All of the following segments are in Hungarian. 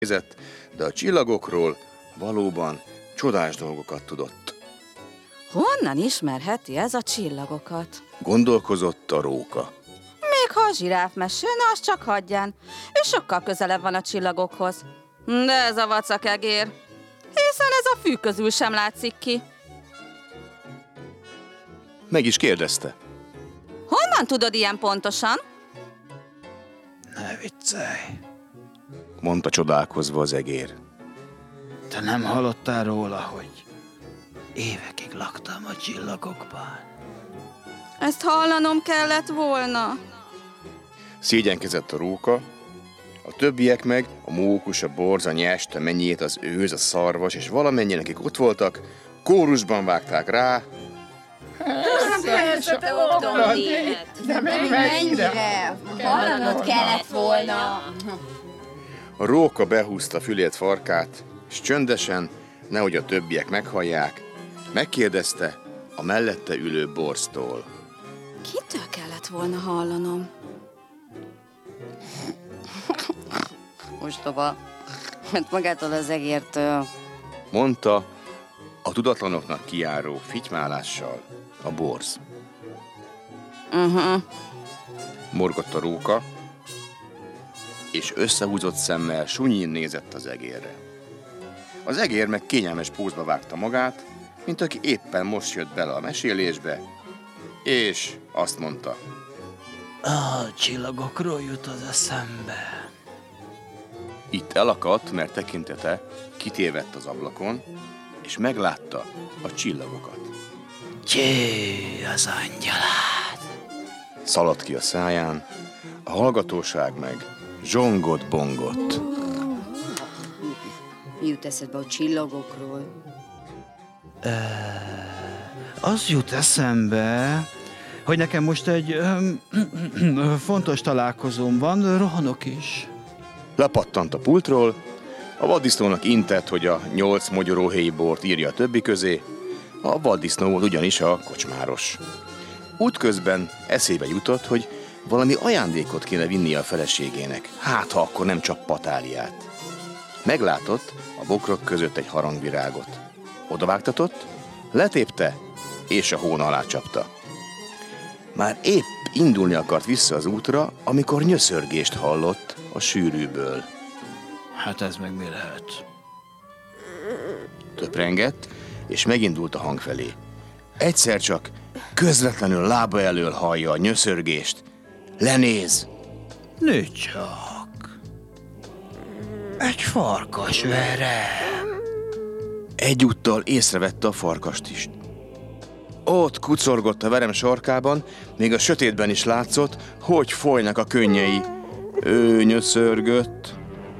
nézett, de a csillagokról valóban csodás dolgokat tudott. Honnan ismerheti ez a csillagokat? Gondolkozott a róka. Még ha a zsiráf mesélne, azt csak hagyján. Ő sokkal közelebb van a csillagokhoz. De ez a vacakegér, hiszen ez a fű közül sem látszik ki. Meg is kérdezte. Honnan tudod ilyen pontosan? Ne viccelj. Mondta csodálkozva az egér. Te nem hallottál róla, hogy évekig laktam a csillagokban? Ezt hallanom kellett volna. Szégyenkezett a róka, a többiek meg, a mókus, a borz, a nyest, a mennyét, az őz, a szarvas, és valamennyien, akik ott voltak, kórusban vágták rá. Persze, te otthonos élet. De mennyire? Hallanod kellett volna. A róka behúzta fülét farkát, és csöndesen, nehogy a többiek meghallják, megkérdezte a mellette ülő borztól. Kitől kellett volna hallanom? Ostoba, mert magától az egértől. Mondta a tudatlanoknak kijáró fitymálással a borz. Morgott a róka, és összehúzott szemmel sunyin nézett az egérre. Az egér meg kényelmes pózba vágta magát, mint aki éppen most jött bele a mesélésbe, és azt mondta. A csillagokról jut az eszembe. Itt elakadt, mert tekintete kitévedt az ablakon, és meglátta a csillagokat. Csé, az angyalát. Szaladt ki a száján, a hallgatóság meg zsongott-bongott. Mi jut eszedbe a csillagokról? Az jut eszembe, hogy nekem most egy fontos találkozóm van, rohanok is. Lepattant a pultról, a vaddisznónak intett, hogy a 8 mogyoróhéj bort írja a többi közé, a vaddisznó volt ugyanis a kocsmáros. Útközben eszébe jutott, hogy valami ajándékot kéne vinnie a feleségének, hát ha akkor nem csak patáliát. Meglátott a bokrok között egy harangvirágot. Odavágtatott, letépte, és a hóna alá csapta. Már épp indulni akart vissza az útra, amikor nyöszörgést hallott a sűrűből. Hát ez meg mi lehet? Töprengett, és megindult a hang felé. Egyszer csak közvetlenül lába elől hallja a nyöszörgést. Lenéz! Nő csak. Egy farkas verem. Egyúttal észrevette a farkast is. Ott kucorgott a verem sarkában, még a sötétben is látszott, hogy folynak a könnyei. Ő nyöszörgött.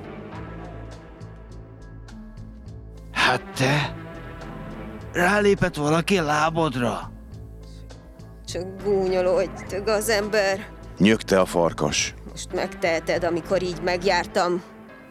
Hát te? Rálépett valaki a lábadra? Csak gúnyolódj, tög az ember. Nyögte a farkas. Most megteheted, amikor így megjártam.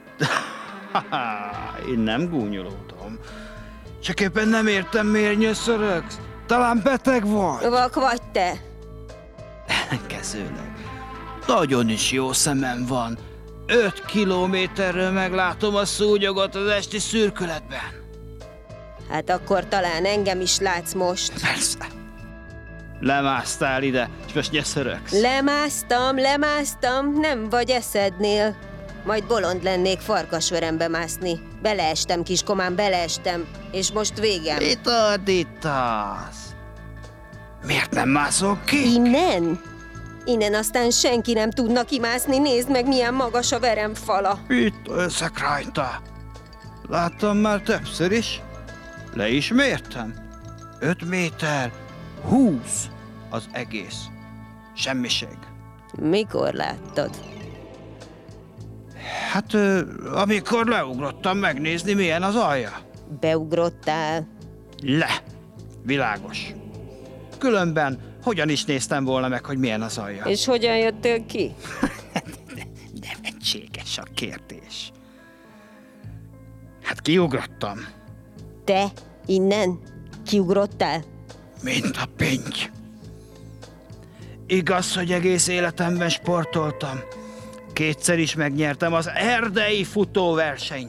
Én nem gúnyolódom. Csak éppen nem értem, miért nyöszörögsz. Talán beteg vagy? Vak vagy te? Ellenkezőleg. Nagyon is jó szemem van. 5 kilométerről meglátom a szúnyogot az esti szürkületben. Hát akkor talán engem is látsz most. Persze. Lemásztál ide, és most nyöszörögsz. Lemásztam, nem vagy eszednél. Majd bolond lennék farkasverembe mászni. Beleestem, kiskomám, beleestem. És most végem. Mit ordítasz? Miért nem mászol ki? Innen? Innen aztán senki nem tudna kimászni. Nézd meg, milyen magas a veremfala. Itt összek rajta. Láttam már többször is. Le is mértem. 5 méter, 20 az egész. Semmiség. Mikor láttad? Hát, amikor leugrottam megnézni, milyen az alja. Beugrottál? Le! Világos. Különben hogyan is néztem volna meg, hogy milyen az alja? És hogyan jöttél ki? Nevetséges a kérdés. Hát kiugrottam. Te? Innen? Kiugrottál? Mint a pinty. Igaz, hogy egész életemben sportoltam. 2-szer is megnyertem az erdei futóversenyt.